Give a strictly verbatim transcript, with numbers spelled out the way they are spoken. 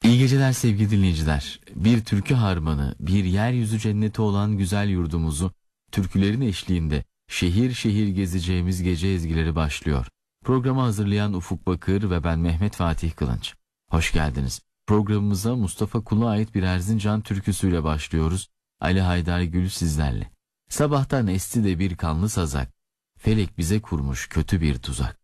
İyi geceler sevgili dinleyiciler. Bir türkü harmanı, bir yeryüzü cenneti olan güzel yurdumuzu türkülerin eşliğinde şehir şehir gezeceğimiz gece ezgileri başlıyor. Programı hazırlayan Ufuk Bakır ve ben Mehmet Fatih Kılınç. Hoş geldiniz. Programımıza Mustafa Kul'a ait bir Erzincan türküsüyle başlıyoruz. Ali Haydar Gül sizlerle. Sabahtan esti de bir kanlı sazak, felek bize kurmuş kötü bir tuzak.